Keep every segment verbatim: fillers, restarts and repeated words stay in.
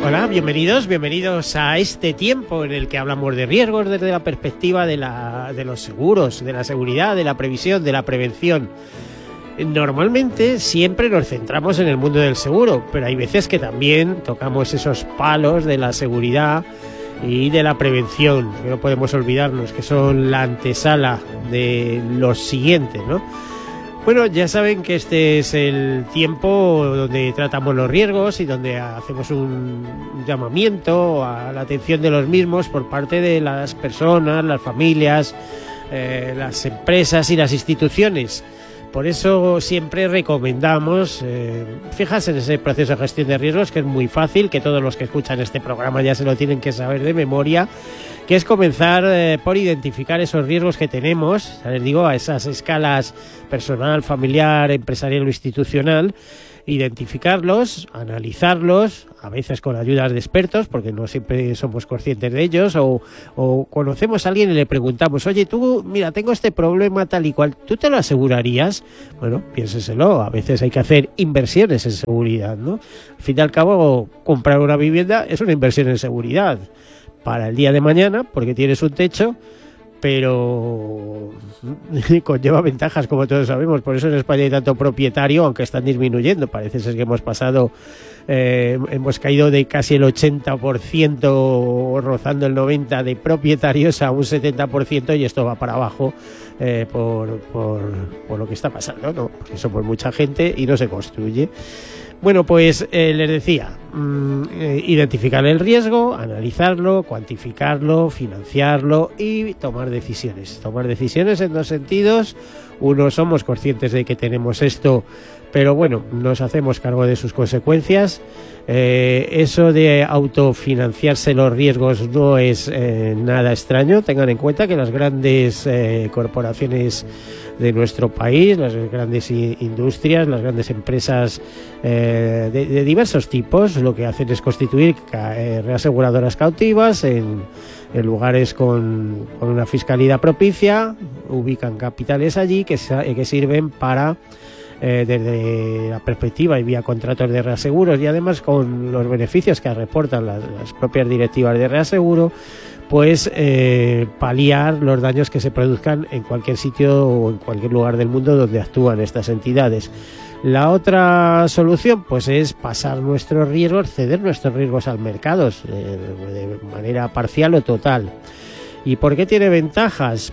Hola, bienvenidos, bienvenidos a este tiempo en el que hablamos de riesgos desde la perspectiva de, la, de los seguros, de la seguridad, de la previsión, de la prevención. Normalmente siempre nos centramos en el mundo del seguro, pero hay veces que también tocamos esos palos de la seguridad y de la prevención, que no podemos olvidarnos, que son la antesala de lo siguiente, ¿no? Bueno, ya saben que este es el tiempo donde tratamos los riesgos y donde hacemos un llamamiento a la atención de los mismos por parte de las personas, las familias, eh, las empresas y las instituciones. Por eso siempre recomendamos eh, fijarse en ese proceso de gestión de riesgos, que es muy fácil, que todos los que escuchan este programa ya se lo tienen que saber de memoria, que es comenzar eh, por identificar esos riesgos que tenemos, ya les digo, a esas escalas personal, familiar, empresarial o institucional, identificarlos, analizarlos, a veces con ayudas de expertos, porque no siempre somos conscientes de ellos, o, o conocemos a alguien y le preguntamos, oye, tú, mira, tengo este problema tal y cual, ¿tú te lo asegurarías? Bueno, piénseselo, a veces hay que hacer inversiones en seguridad, ¿no? Al fin y al cabo, comprar una vivienda es una inversión en seguridad para el día de mañana, porque tienes un techo, pero conlleva ventajas, como todos sabemos. Por eso en España hay tanto propietario, aunque están disminuyendo. Parece ser que hemos pasado, eh, hemos caído de casi el ochenta por ciento, rozando el noventa por ciento de propietarios a un setenta por ciento, y esto va para abajo eh, por, por, por lo que está pasando, ¿no? Porque somos mucha gente y no se construye. Bueno, pues eh, les decía, mmm, eh, identificar el riesgo, analizarlo, cuantificarlo, financiarlo y tomar decisiones. Tomar decisiones en dos sentidos. Uno, somos conscientes de que tenemos esto, pero bueno, nos hacemos cargo de sus consecuencias. Eh, eso de autofinanciarse los riesgos no es eh, nada extraño. Tengan en cuenta que las grandes eh, corporaciones de nuestro país, las grandes industrias, las grandes empresas eh, de, de diversos tipos, lo que hacen es constituir eh, reaseguradoras cautivas en, en lugares con, con una fiscalidad propicia, ubican capitales allí que, que sirven para, eh, desde la perspectiva y vía contratos de reaseguros, y además con los beneficios que reportan las, las propias directivas de reaseguro, pues eh, paliar los daños que se produzcan en cualquier sitio o en cualquier lugar del mundo donde actúan estas entidades. La otra solución, pues, es pasar nuestros riesgos, ceder nuestros riesgos al mercado eh, de manera parcial o total. ¿Y por qué tiene ventajas?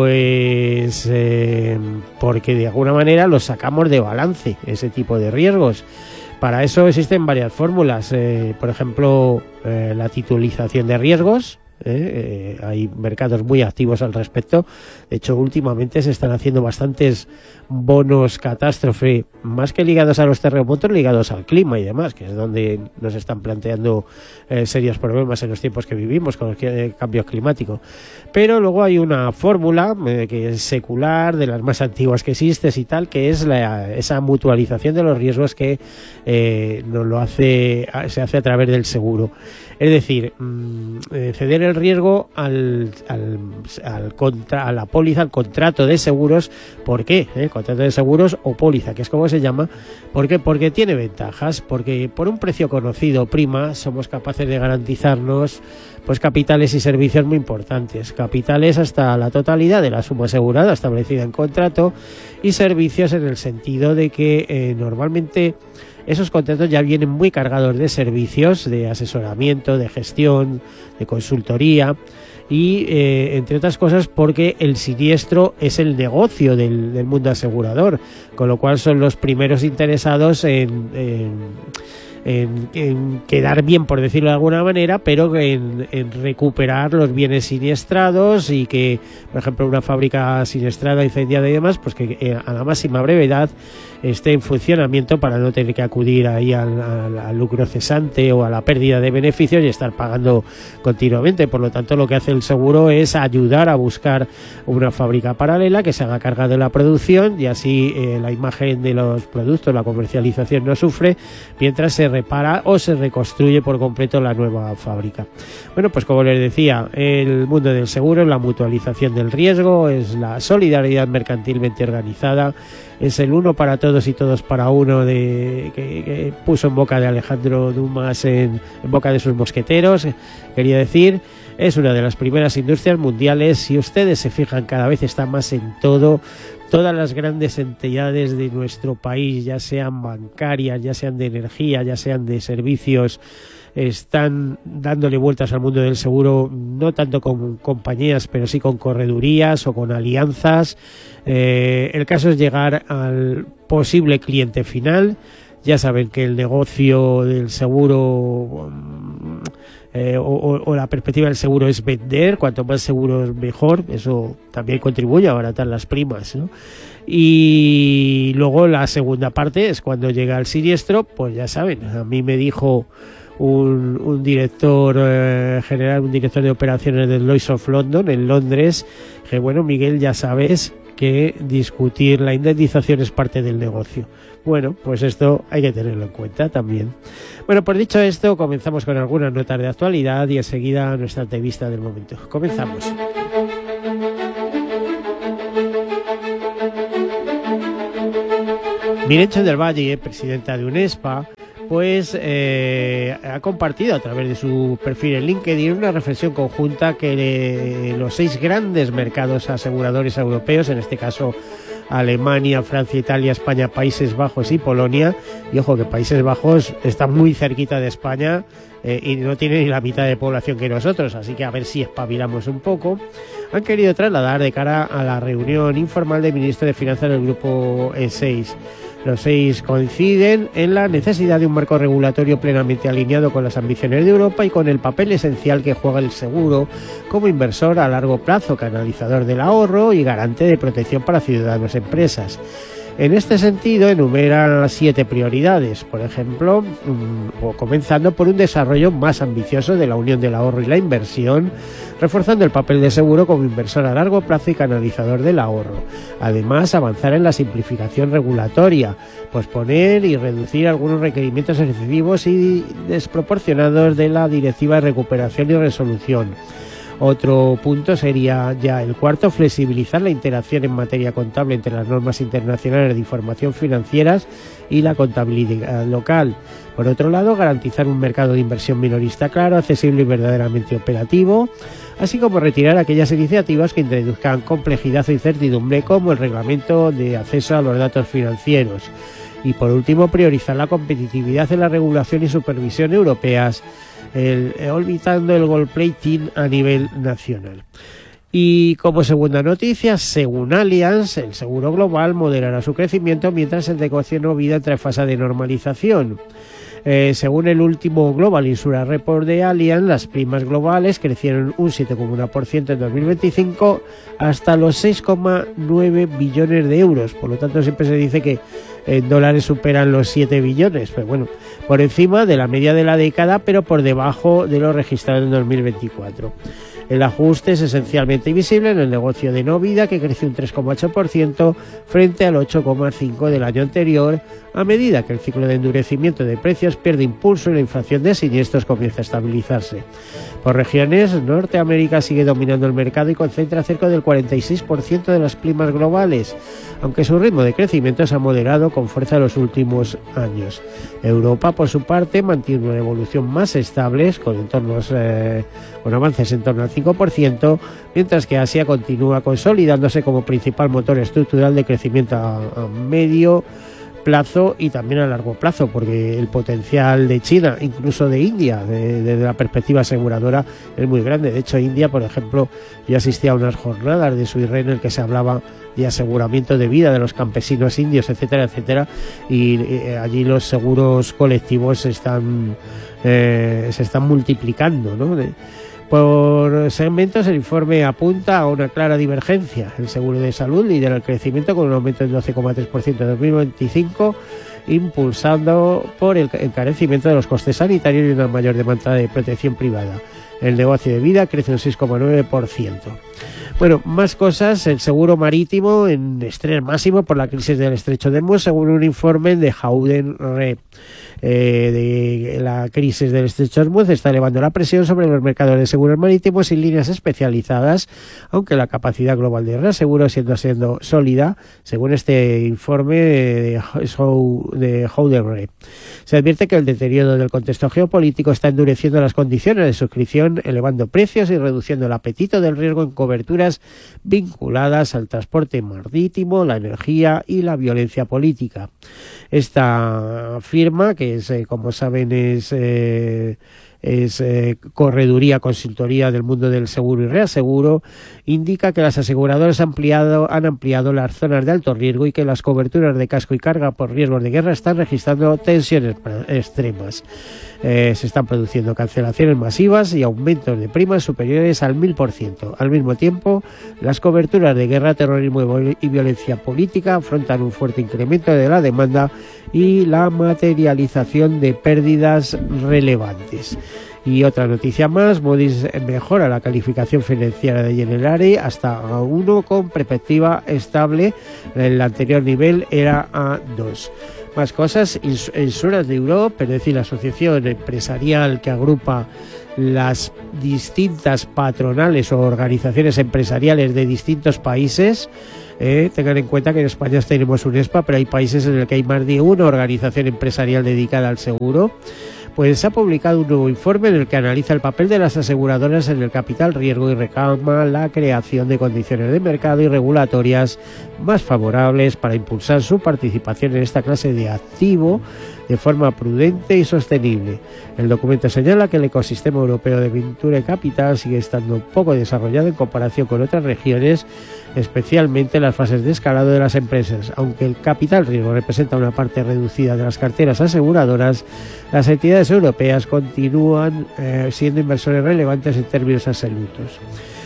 Pues eh, porque de alguna manera los sacamos de balance, ese tipo de riesgos. Para eso existen varias fórmulas, eh, por ejemplo, eh, la titulización de riesgos. Eh, eh, hay mercados muy activos al respecto. De hecho, últimamente se están haciendo bastantes bonos catástrofe, más que ligados a los terremotos, ligados al clima y demás, que es donde nos están planteando eh, serios problemas en los tiempos que vivimos con el cambio climático. Pero luego hay una fórmula eh, que es secular, de las más antiguas que existe y tal, que es la, esa mutualización de los riesgos que eh, nos lo hace, se hace a través del seguro. Es decir, mmm, eh, ceder el riesgo al, al, al contra, a la póliza, al contrato de seguros. ¿Por qué? ¿Eh? Contrato de seguros o póliza, que es como se llama. ¿Por qué? Porque tiene ventajas, porque por un precio conocido, prima, somos capaces de garantizarnos pues capitales y servicios muy importantes. Capitales hasta la totalidad de la suma asegurada establecida en contrato, y servicios en el sentido de que eh, normalmente esos contratos ya vienen muy cargados de servicios, de asesoramiento, de gestión, de consultoría, y eh, entre otras cosas porque el siniestro es el negocio del, del mundo asegurador, con lo cual son los primeros interesados en, en, en, en quedar bien, por decirlo de alguna manera, pero en, en recuperar los bienes siniestrados, y que, por ejemplo, una fábrica siniestrada, incendiada y demás, pues que eh, a la máxima brevedad esté en funcionamiento para no tener que acudir ahí al, al, al lucro cesante o a la pérdida de beneficios y estar pagando continuamente. Por lo tanto, lo que hace el seguro es ayudar a buscar una fábrica paralela que se haga cargo de la producción, y así eh, la imagen de los productos, la comercialización, no sufre, mientras se repara o se reconstruye por completo la nueva fábrica. Bueno, pues como les decía, el mundo del seguro es la mutualización del riesgo, es la solidaridad mercantilmente organizada, es el uno para todos y todos para uno de que, que puso en boca de Alejandro Dumas en, en boca de sus mosqueteros, quería decir. Es una de las primeras industrias mundiales. Si ustedes se fijan, cada vez está más en todo. Todas las grandes entidades de nuestro país, ya sean bancarias, ya sean de energía, ya sean de servicios, están dándole vueltas al mundo del seguro, no tanto con compañías, pero sí con corredurías o con alianzas. Eh, el caso es llegar al posible cliente final. Ya saben que el negocio del seguro eh, o, o la perspectiva del seguro es vender, cuanto más seguros mejor, eso también contribuye a abaratar las primas, ¿no? Y luego la segunda parte es cuando llega el siniestro, pues ya saben, a mí me dijo un, un director eh, general, un director de operaciones del Lloyd's of London en Londres, que bueno, Miguel, ya sabes que discutir la indemnización es parte del negocio. Bueno, pues esto hay que tenerlo en cuenta también. Bueno, pues dicho esto, comenzamos con algunas notas de actualidad y enseguida nuestra entrevista del momento. Comenzamos. Mirencho del Valle, presidenta de UNESPA, pues eh, ha compartido a través de su perfil en LinkedIn una reflexión conjunta que eh, los seis grandes mercados aseguradores europeos, en este caso Alemania, Francia, Italia, España, Países Bajos y Polonia, y ojo que Países Bajos está muy cerquita de España eh, y no tiene ni la mitad de población que nosotros, así que a ver si espabilamos un poco, han querido trasladar de cara a la reunión informal de ministros de Finanzas del grupo E seis. Los seis coinciden en la necesidad de un marco regulatorio plenamente alineado con las ambiciones de Europa y con el papel esencial que juega el seguro como inversor a largo plazo, canalizador del ahorro y garante de protección para ciudadanos y empresas. En este sentido, enumera siete prioridades, por ejemplo, um, comenzando por un desarrollo más ambicioso de la unión del ahorro y la inversión, reforzando el papel de seguro como inversor a largo plazo y canalizador del ahorro. Además, avanzar en la simplificación regulatoria, posponer y reducir algunos requerimientos excesivos y desproporcionados de la Directiva de Recuperación y Resolución. Otro punto sería ya el cuarto, flexibilizar la interacción en materia contable entre las normas internacionales de información financieras y la contabilidad local. Por otro lado, garantizar un mercado de inversión minorista claro, accesible y verdaderamente operativo, así como retirar aquellas iniciativas que introduzcan complejidad o incertidumbre, como el reglamento de acceso a los datos financieros. Y por último, priorizar la competitividad en la regulación y supervisión europeas, el, olvidando el gold plating a nivel nacional. Y como segunda noticia, según Allianz, el seguro global moderará su crecimiento mientras el negocio no vida entra en fase de normalización. Eh, según el último Global Insurance Report de Allianz, las primas globales crecieron un siete coma uno por ciento en dos mil veinticinco hasta los seis coma nueve billones de euros. Por lo tanto, siempre se dice que en dólares superan los siete billones. Pero bueno, por encima de la media de la década, pero por debajo de lo registrado en dos mil veinticuatro. El ajuste es esencialmente visible en el negocio de no vida, que crece un tres coma ocho por ciento frente al ocho coma cinco por ciento del año anterior, a medida que el ciclo de endurecimiento de precios pierde impulso y la inflación de siniestros comienza a estabilizarse. Por regiones, Norteamérica sigue dominando el mercado y concentra cerca del cuarenta y seis por ciento de las primas globales, aunque su ritmo de crecimiento se ha moderado con fuerza en los últimos años. Europa, por su parte, mantiene una evolución más estable, con entornos eh, con avances en torno al cinco por ciento, mientras que Asia continúa consolidándose como principal motor estructural de crecimiento a, a medio plazo y también a largo plazo, porque el potencial de China, incluso de India, desde de, de la perspectiva aseguradora, es muy grande. De hecho, India, por ejemplo, yo asistí a unas jornadas de Suirre en el que se hablaba de aseguramiento de vida de los campesinos indios, etcétera, etcétera, y eh, allí los seguros colectivos se están, eh, se están multiplicando, ¿no? De, Por segmentos, el informe apunta a una clara divergencia. El seguro de salud lidera el crecimiento con un aumento del doce coma tres por ciento en dos mil veinticinco, impulsado por el encarecimiento de los costes sanitarios y una mayor demanda de protección privada. El negocio de vida crece un seis coma nueve por ciento. Bueno, más cosas. El seguro marítimo en estrés máximo por la crisis del estrecho de Hormuz, según un informe de Howden Re. eh, de la crisis del Estrecho de Hormuz está elevando la presión sobre los mercados de seguros marítimos y líneas especializadas, aunque la capacidad global de reaseguro siendo siendo sólida, según este informe de, de Howden Re. Se advierte que el deterioro del contexto geopolítico está endureciendo las condiciones de suscripción, elevando precios y reduciendo el apetito del riesgo en coberturas vinculadas al transporte marítimo, la energía y la violencia política. Esta firma, que es, eh, como saben, es... Eh, es eh, correduría, consultoría del mundo del seguro y reaseguro, indica que las aseguradoras han ampliado, han ampliado las zonas de alto riesgo y que las coberturas de casco y carga por riesgos de guerra están registrando tensiones extremas. Eh, se están produciendo cancelaciones masivas y aumentos de primas superiores al mil por ciento. Al mismo tiempo, las coberturas de guerra, terrorismo y violencia política afrontan un fuerte incremento de la demanda y la materialización de pérdidas relevantes. Y otra noticia más, Moody's mejora la calificación financiera de Generali hasta A uno con perspectiva estable. El anterior nivel era A dos. Más cosas, Insurance Europe, es decir, la asociación empresarial que agrupa las distintas patronales o organizaciones empresariales de distintos países. Eh, tengan en cuenta que en España tenemos un ESPA, pero hay países en los que hay más de una organización empresarial dedicada al seguro. Pues ha publicado un nuevo informe en el que analiza el papel de las aseguradoras en el capital riesgo y reclama la creación de condiciones de mercado y regulatorias más favorables para impulsar su participación en esta clase de activo de forma prudente y sostenible. El documento señala que el ecosistema europeo de Venture Capital sigue estando poco desarrollado en comparación con otras regiones, especialmente en las fases de escalado de las empresas. Aunque el capital riesgo representa una parte reducida de las carteras aseguradoras, las entidades europeas continúan eh, siendo inversores relevantes en términos absolutos.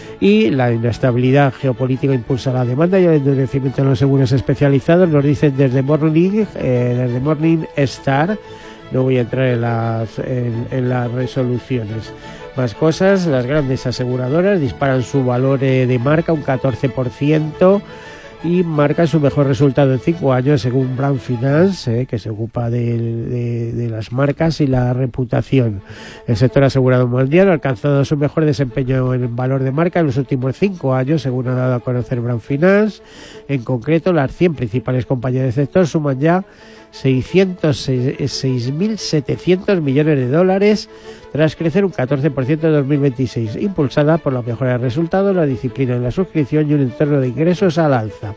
Y la inestabilidad geopolítica impulsa la demanda y el endurecimiento de los seguros especializados, nos dicen desde Morning, eh, desde Morningstar. No voy a entrar en las, en, en las resoluciones. Más cosas, las grandes aseguradoras disparan su valor eh, de marca un catorce por ciento y marcan su mejor resultado en cinco años según Brand Finance, eh, que se ocupa de, de, de las marcas y la reputación. El sector asegurado mundial ha alcanzado su mejor desempeño en valor de marca en los últimos cinco años, según ha dado a conocer Brand Finance. En concreto, las cien principales compañías del sector suman ya seiscientos seis mil setecientos millones de dólares tras crecer un catorce por ciento en dos mil veintiséis, impulsada por la mejora de resultados, la disciplina en la suscripción y un entorno de ingresos al alza.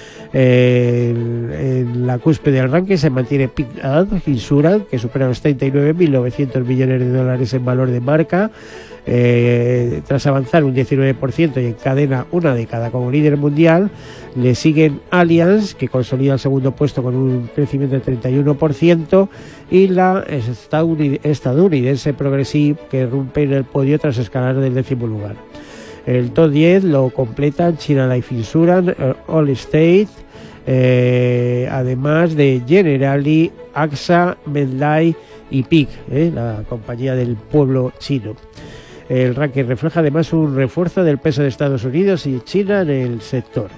Eh, en la cúspide del ranking se mantiene Picard Insurance, que supera los treinta y nueve mil novecientos millones de dólares en valor de marca, eh, tras avanzar un diecinueve por ciento y encadena una década como líder mundial. Le siguen Allianz, que consolida el segundo puesto con un crecimiento de treinta y uno por ciento, y la estadounidense Progressive, que rompe en el podio tras escalar del décimo lugar. El top diez lo completan China Life Insurance, Allstate, eh, además de Generali, A X A, MetLife y P I C, eh, la compañía del pueblo chino. El ranking refleja además un refuerzo del peso de Estados Unidos y China en el sector.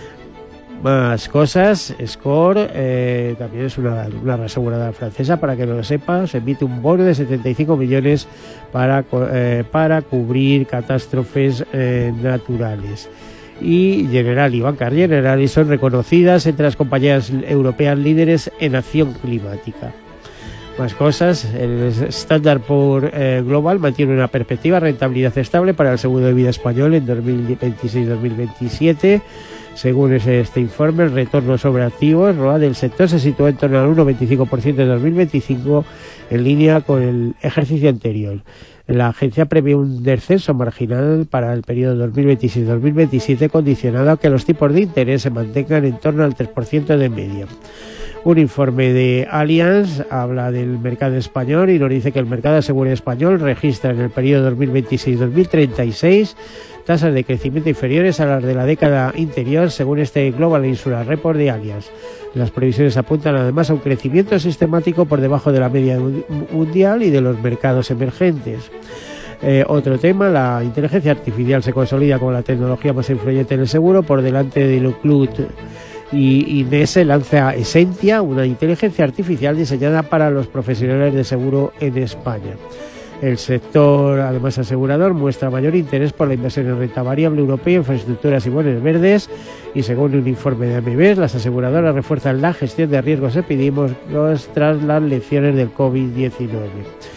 Más cosas, Score eh, también es una, una aseguradora francesa, para que no lo sepas, emite un bono de setenta y cinco millones para, eh, para cubrir catástrofes eh, naturales. Y Generali y Banca Generali son reconocidas entre las compañías europeas líderes en acción climática. Más cosas, el Standard Poor's eh, Global mantiene una perspectiva de rentabilidad estable para el seguro de vida español en dos mil veintiséis dos mil veintisiete. Según este informe, el retorno sobre activos R O A del sector se sitúa en torno al uno coma veinticinco por ciento en dos mil veinticinco, en línea con el ejercicio anterior. La agencia prevé un descenso marginal para el periodo dos mil veintiséis dos mil veintisiete, condicionado a que los tipos de interés se mantengan en torno al tres por ciento de media. Un informe de Allianz habla del mercado español y nos dice que el mercado de seguridad español registra en el periodo dos mil veintiséis dos mil treinta y seis tasas de crecimiento inferiores a las de la década anterior, según este Global Insurance Report de Allianz. Las previsiones apuntan además a un crecimiento sistemático por debajo de la media mundial y de los mercados emergentes. Eh, otro tema, la inteligencia artificial se consolida como la tecnología más influyente en el seguro, por delante de lo cloud. Y Inés lanza Esentia, una inteligencia artificial diseñada para los profesionales de seguro en España. El sector, además asegurador, muestra mayor interés por la inversión en renta variable europea, infraestructuras y bonos verdes, y según un informe de A M B, las aseguradoras refuerzan la gestión de riesgos epidémicos tras las lecciones del COVID diecinueve.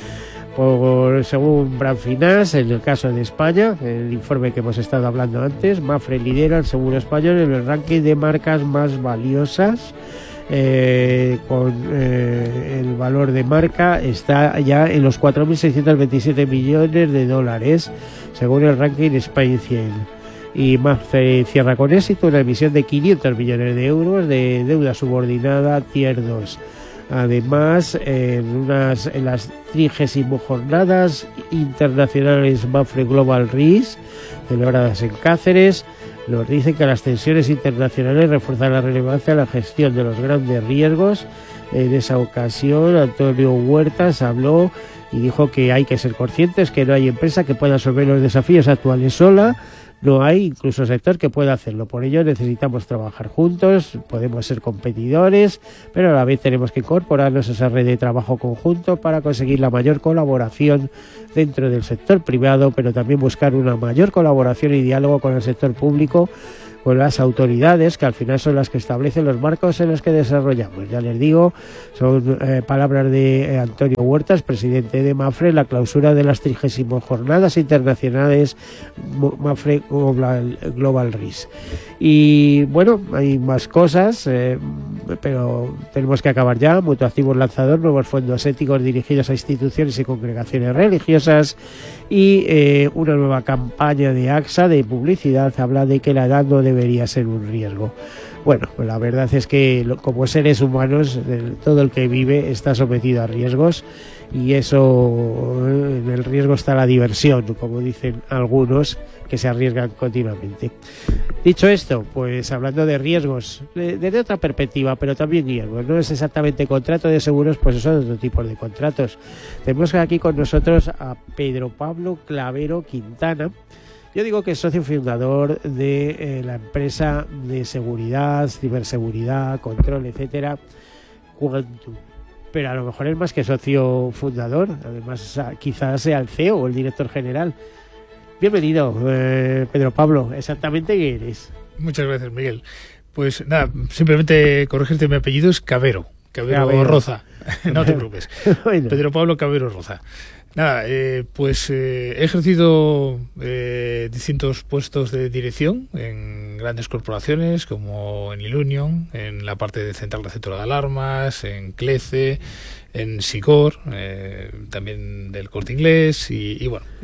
Por, según Brand Finance, en el caso de España, el informe que hemos estado hablando antes, Mapfre lidera el seguro español en el ranking de marcas más valiosas. Eh, con eh, el valor de marca está ya en los cuatro mil seiscientos veintisiete millones de dólares, según el ranking Spain cien. Y Mapfre cierra con éxito una emisión de quinientos millones de euros de deuda subordinada Tier dos. Además, en, unas, en las trigésimo jornadas internacionales Mapfre Global Risk, celebradas en Cáceres, nos dicen que las tensiones internacionales refuerzan la relevancia de la gestión de los grandes riesgos. En esa ocasión, Antonio Huertas habló y dijo que hay que ser conscientes que no hay empresa que pueda resolver los desafíos actuales sola. No hay incluso sector que pueda hacerlo. Por ello necesitamos trabajar juntos, podemos ser competidores, pero a la vez tenemos que incorporarnos a esa red de trabajo conjunto para conseguir la mayor colaboración dentro del sector privado, pero también buscar una mayor colaboración y diálogo con el sector público, con las autoridades, que al final son las que establecen los marcos en los que desarrollamos. Ya les digo, son eh, palabras de eh, Antonio Huertas, presidente de Mapfre, la clausura de las trigésimo jornadas internacionales Mapfre Global, Global Risk. Y bueno, hay más cosas, eh, pero tenemos que acabar ya. Mutuactivos lanzador, nuevos fondos éticos dirigidos a instituciones y congregaciones religiosas, y eh, una nueva campaña de AXA de publicidad habla de que la edad no debería ser un riesgo. Bueno, pues la verdad es que como seres humanos, todo el que vive está sometido a riesgos, y eso, en el riesgo está la diversión, como dicen algunos que se arriesgan continuamente. Dicho esto, pues hablando de riesgos, desde otra perspectiva, pero también riesgos, no es exactamente contrato de seguros, pues son otro tipo de contratos. Tenemos aquí con nosotros a Pedro Pablo Clavero Quintana. Yo digo que es socio fundador de eh, la empresa de seguridad, ciberseguridad, control, etcétera, Quantum. Pero a lo mejor es más que socio fundador, además quizás sea el C E O o el director general. Bienvenido, eh, Pedro Pablo. ¿Exactamente qué eres? Muchas gracias, Miguel. Pues nada, simplemente corregirte, mi apellido es Cabero, Cabero, Cabero. Roza. No te preocupes. Bueno. Pedro Pablo Cabero Roza. Nada, eh, pues eh, he ejercido eh, distintos puestos de dirección en grandes corporaciones como en Ilunion, en la parte de central receptora de alarmas, en Clece, en Sicor, eh, también del Corte Inglés y, y bueno,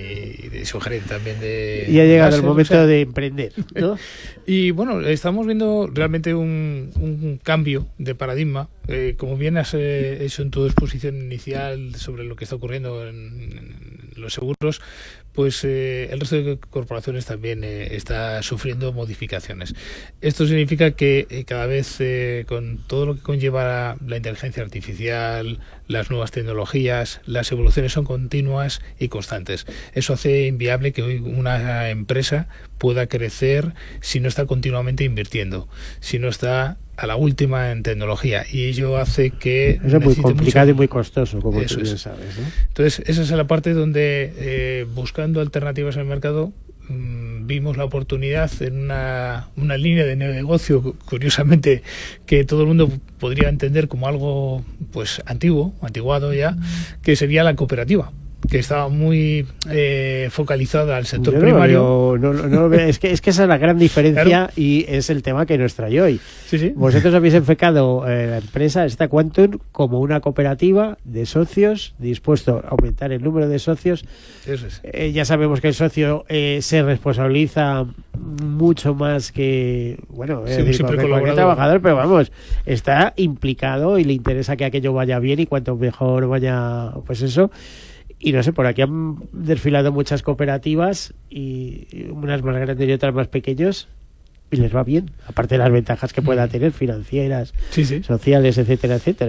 y de gerente también de... Y ha llegado el Basel, momento o sea, de emprender, ¿no? Y bueno, estamos viendo realmente un, un cambio de paradigma. Eh, como bien has eh, hecho en tu exposición inicial sobre lo que está ocurriendo en, en los seguros, pues eh, el resto de corporaciones también eh, está sufriendo modificaciones. Esto significa que eh, cada vez eh, con todo lo que conlleva la inteligencia artificial, las nuevas tecnologías, las evoluciones son continuas y constantes. Eso hace inviable que hoy una empresa pueda crecer si no está continuamente invirtiendo, si no está a la última en tecnología, y ello hace que eso es muy complicado mucho... y muy costoso, como Eso tú bien es. sabes, ¿no? Entonces esa es la parte donde eh, buscando alternativas en el mercado mmm, vimos la oportunidad en una, una línea de negocio, curiosamente, que todo el mundo podría entender como algo pues antiguo, antiguado ya, que sería la cooperativa, que estaba muy eh, focalizada al sector Yo primario. No, no, no, no, es, que, es que esa es la gran diferencia, claro. Y es el tema que nos trae hoy. Sí, sí. Vosotros habéis enfocado eh, la empresa, esta Quantum, como una cooperativa de socios dispuesto a aumentar el número de socios. Eso es. Eh, ya sabemos que el socio eh, se responsabiliza mucho más que, bueno, sí, es decir, siempre cualquier trabajador, pero vamos, está implicado y le interesa que aquello vaya bien, y cuanto mejor vaya, pues eso. Y no sé, por aquí han desfilado muchas cooperativas, y, y unas más grandes y otras más pequeñas, y les va bien, aparte de las ventajas que pueda tener financieras, sí, sí. sociales, etcétera, etcétera, ¿no?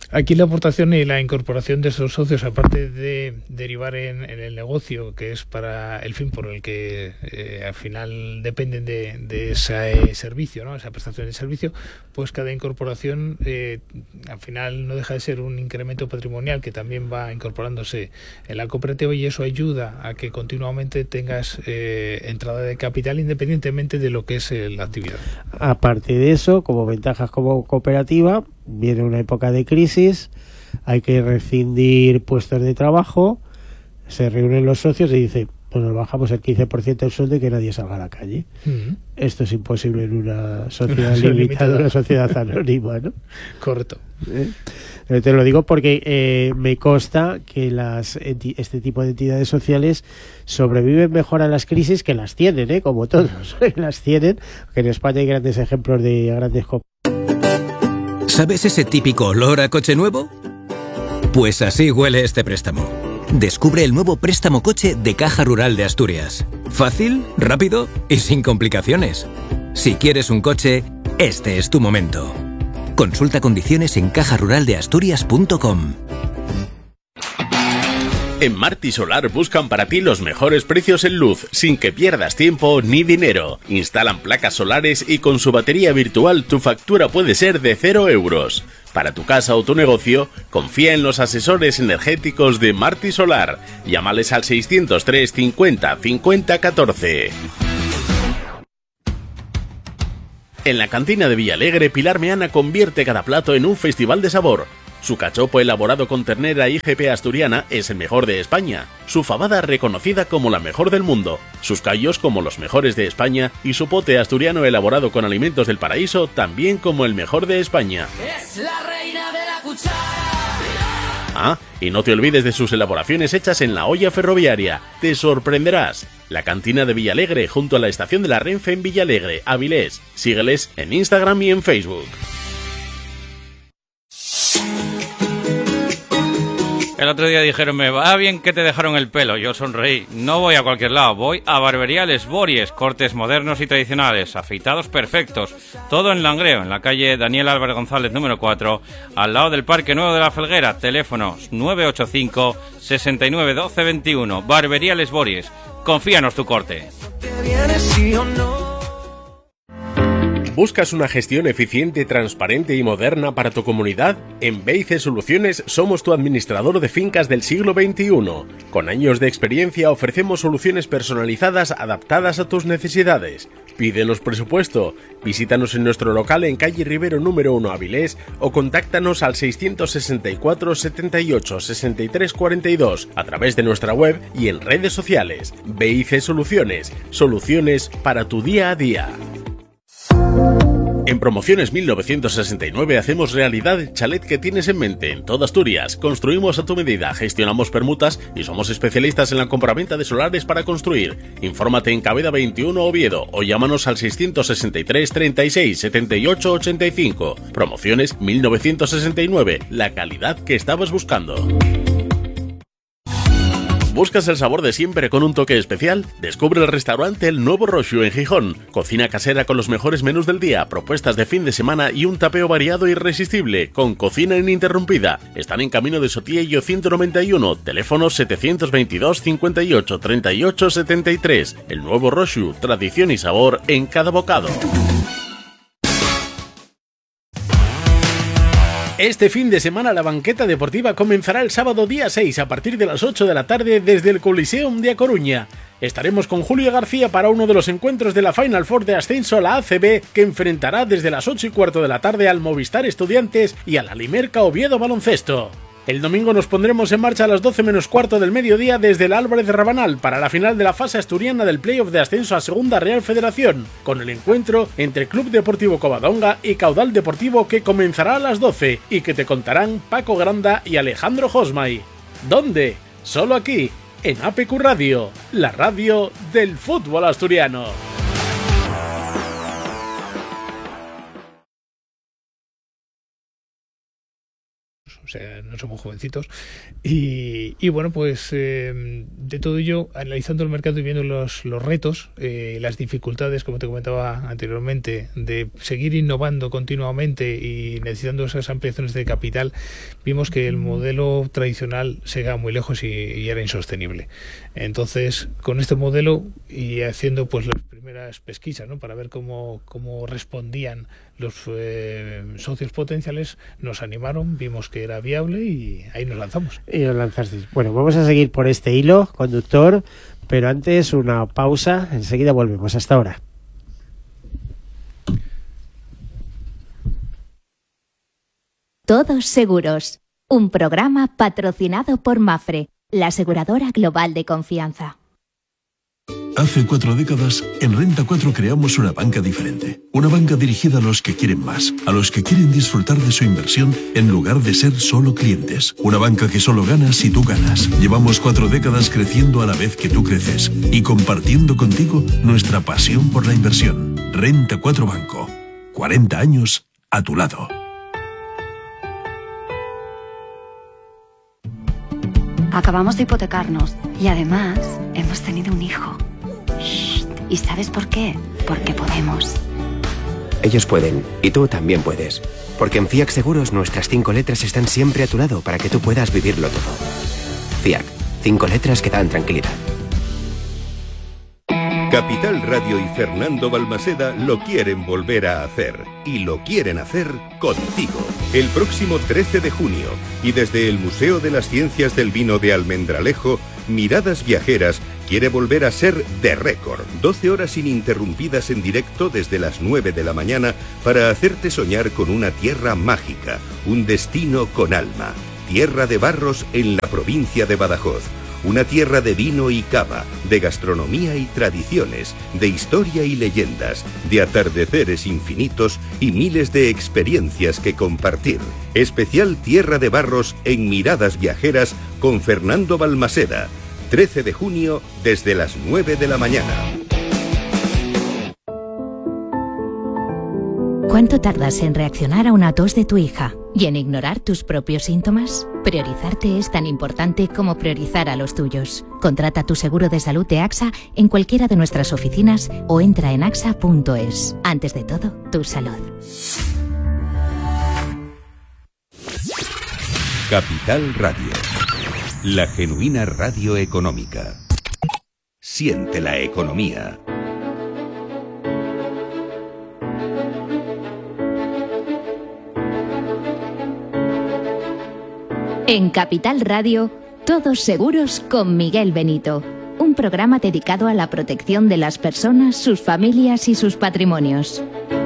Aquí la aportación y la incorporación de esos socios, aparte de derivar en, en el negocio, que es para el fin por el que eh, al final dependen de, de ese servicio, ¿no? Esa prestación de servicio, pues cada incorporación eh, al final no deja de ser un incremento patrimonial que también va incorporándose en la cooperativa, y eso ayuda a que continuamente tengas eh, entrada de capital independientemente de lo que es eh, la actividad. Aparte de eso, como ventajas como cooperativa, viene una época de crisis, hay que rescindir puestos de trabajo, se reúnen los socios y dicen, pues nos bajamos el quince por ciento del sueldo y que nadie salga a la calle. Uh-huh. Esto es imposible en una sociedad limitada, una sociedad anónima, ¿no? Correcto. ¿Eh? Te lo digo porque eh, me consta que las este tipo de entidades sociales sobreviven mejor a las crisis, que las tienen, ¿eh? Como todos, las tienen, que en España hay grandes ejemplos de grandes cooperativas. ¿Sabes ese típico olor a coche nuevo? Pues así huele este préstamo. Descubre el nuevo préstamo coche de Caja Rural de Asturias. Fácil, rápido y sin complicaciones. Si quieres un coche, este es tu momento. Consulta condiciones en caja rural de asturias punto com. En Marti Solar buscan para ti los mejores precios en luz, sin que pierdas tiempo ni dinero. Instalan placas solares y con su batería virtual tu factura puede ser de cero euros. Para tu casa o tu negocio, confía en los asesores energéticos de Marti Solar. Llámales al seiscientos tres cincuenta cincuenta catorce. En la cantina de Villalegre, Pilar Meana convierte cada plato en un festival de sabor. Su cachopo elaborado con ternera I G P asturiana es el mejor de España, su fabada reconocida como la mejor del mundo, sus callos como los mejores de España y su pote asturiano elaborado con alimentos del paraíso también como el mejor de España. Es la reina de la cuchara. Ah, y no te olvides de sus elaboraciones hechas en la olla ferroviaria. Te sorprenderás. La cantina de Villalegre junto a la estación de la Renfe en Villalegre, Avilés. Sígueles en Instagram y en Facebook. El otro día dijeron, me va bien que te dejaron el pelo. Yo sonreí. No voy a cualquier lado, voy a Barbería Les Bories. Cortes modernos y tradicionales, afeitados perfectos. Todo en Langreo, en la calle Daniel Álvarez González número cuatro, al lado del Parque Nuevo de la Felguera. Teléfono nueve ocho cinco, sesenta y nueve, doce veintiuno. Barbería Les Bories. Confíanos tu corte. ¿Buscas una gestión eficiente, transparente y moderna para tu comunidad? En B I C Soluciones somos tu administrador de fincas del siglo veintiuno. Con años de experiencia ofrecemos soluciones personalizadas adaptadas a tus necesidades. Pídenos presupuesto. Visítanos en nuestro local en calle Rivero número uno Avilés o contáctanos al seiscientos sesenta y cuatro, setenta y ocho, sesenta y tres cuarenta y dos a través de nuestra web y en redes sociales. B I C Soluciones. Soluciones para tu día a día. En Promociones mil novecientos sesenta y nueve hacemos realidad el chalet que tienes en mente en toda Asturias. Construimos a tu medida, gestionamos permutas y somos especialistas en la compraventa de solares para construir. Infórmate en Cabeda veintiuno Oviedo o llámanos al seiscientos sesenta y tres, treinta y seis, setenta y ocho, ochenta y cinco. Promociones mil novecientos sesenta y nueve, la calidad que estabas buscando. ¿Buscas el sabor de siempre con un toque especial? Descubre el restaurante El Nuevo Roxu en Gijón. Cocina casera con los mejores menús del día, propuestas de fin de semana y un tapeo variado e irresistible, con cocina ininterrumpida. Están en Camino de Sotillo ciento noventa y uno, teléfono setecientos veintidós, cincuenta y ocho, treinta y ocho, setenta y tres. El Nuevo Roxu, tradición y sabor en cada bocado. Este fin de semana la banqueta deportiva comenzará el sábado día seis a partir de las ocho de la tarde desde el Coliseum de A Coruña. Estaremos con Julio García para uno de los encuentros de la Final Four de ascenso a la A C B, que enfrentará desde las ocho y cuarto de la tarde al Movistar Estudiantes y a la Limerca Oviedo Baloncesto. El domingo nos pondremos en marcha a las doce menos cuarto del mediodía desde el Álvarez de Rabanal para la final de la fase asturiana del playoff de ascenso a Segunda Real Federación, con el encuentro entre Club Deportivo Covadonga y Caudal Deportivo, que comenzará a las doce y que te contarán Paco Granda y Alejandro Josmay. ¿Dónde? Solo aquí, en A P Q Radio, la radio del fútbol asturiano. sea, no somos jovencitos. Y, y bueno, pues eh, de todo ello, analizando el mercado y viendo los, los retos, eh, las dificultades, como te comentaba anteriormente, de seguir innovando continuamente y necesitando esas ampliaciones de capital, vimos que el modelo tradicional se quedaba muy lejos y, y era insostenible. Entonces, con este modelo y haciendo pues las primeras pesquisas, ¿no?, para ver cómo, cómo respondían los eh, socios potenciales, nos animaron, vimos que era viable y ahí nos lanzamos. Y nos lanzasteis. Bueno, vamos a seguir por este hilo conductor, pero antes una pausa, enseguida volvemos. Hasta ahora. Todos Seguros, un programa patrocinado por Mapfre, la aseguradora global de confianza. Hace cuatro décadas, en Renta cuatro creamos una banca diferente. Una banca dirigida a los que quieren más, a los que quieren disfrutar de su inversión en lugar de ser solo clientes. Una banca que solo gana si tú ganas. Llevamos cuatro décadas creciendo a la vez que tú creces y compartiendo contigo nuestra pasión por la inversión. Renta cuatro Banco. cuarenta años a tu lado. Acabamos de hipotecarnos y además hemos tenido un hijo. ¿Y sabes por qué? Porque podemos. Ellos pueden, y tú también puedes. Porque en FIAC Seguros nuestras cinco letras están siempre a tu lado para que tú puedas vivirlo todo. FIAC, cinco letras que dan tranquilidad. Capital Radio y Fernando Balmaseda lo quieren volver a hacer. Y lo quieren hacer contigo. El próximo trece de junio. Y desde el Museo de las Ciencias del Vino de Almendralejo, Miradas Viajeras quiere volver a ser de récord. doce horas ininterrumpidas en directo desde las nueve de la mañana para hacerte soñar con una tierra mágica, un destino con alma. Tierra de Barros en la provincia de Badajoz. Una tierra de vino y cava, de gastronomía y tradiciones, de historia y leyendas, de atardeceres infinitos y miles de experiencias que compartir. Especial Tierra de Barros en Miradas Viajeras con Fernando Balmaseda. trece de junio desde las nueve de la mañana. ¿Cuánto tardas en reaccionar a una tos de tu hija y en ignorar tus propios síntomas? Priorizarte es tan importante como priorizar a los tuyos. Contrata tu seguro de salud de AXA en cualquiera de nuestras oficinas o entra en axa punto es. Antes de todo, tu salud. Capital Radio, la genuina radio económica. Siente la economía. En Capital Radio, Todos Seguros con Miguel Benito. Un programa dedicado a la protección de las personas, sus familias y sus patrimonios.